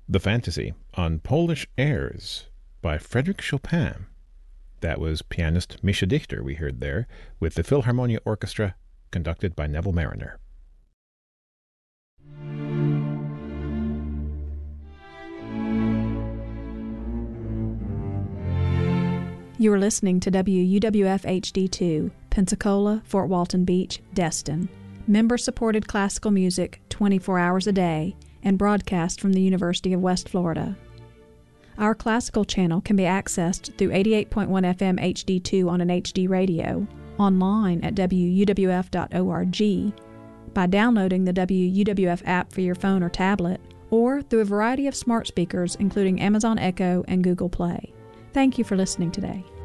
The Fantasy on Polish Airs by Frédéric Chopin. That was pianist Mischa Dichter we heard there, with the Philharmonia Orchestra, conducted by Neville Marriner. You are listening to WUWF HD2, Pensacola, Fort Walton Beach, Destin. Member-supported classical music 24 hours a day and broadcast from the University of West Florida. Our classical channel can be accessed through 88.1 FM HD2 on an HD radio, online at wuwf.org, by downloading the WUWF app for your phone or tablet, or through a variety of smart speakers including Amazon Echo and Google Play. Thank you for listening today.